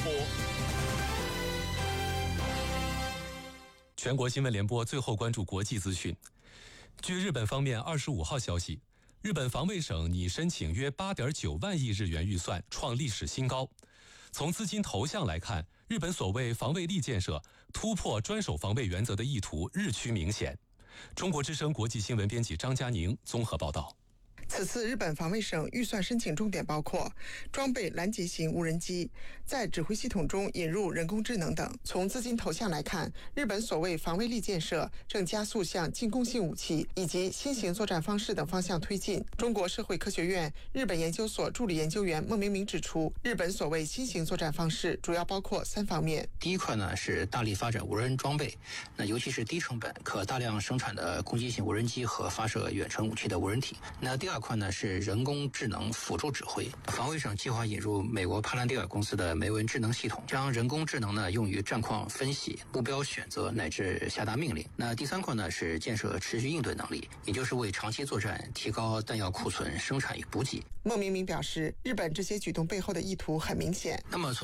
播。 全国新闻联播最后关注国际资讯。据日本方面25号消息，日本防卫省拟申请约8.9万亿日元预算，创历史新高。从资金投向来看，日本所谓防卫力建设突破专守防卫原则的意图日趋明显。中国之声国际新闻编辑张佳宁综合报道。 此次日本防卫省预算申请重点包括装备拦截型无人机，在指挥系统中引入人工智能等。从资金投向来看，日本所谓防卫力建设正加速向进攻性武器以及新型作战方式等方向推进。中国社会科学院日本研究所助理研究员孟明明指出，日本所谓新型作战方式主要包括3方面。 第一块呢是大力发展无人装备，那尤其是低成本可大量生产的攻击性无人机和发射远程武器的无人艇。那第二块呢是人工智能辅助指挥，防卫省计划引入美国帕兰蒂尔公司的梅文智能系统，将人工智能呢用于战况分析、目标选择乃至下达命令。那第三块呢是建设持续应对能力，也就是为长期作战提高弹药库存、生产与补给。 孟明明表示，日本这些举动背后的意图很明显。 那么从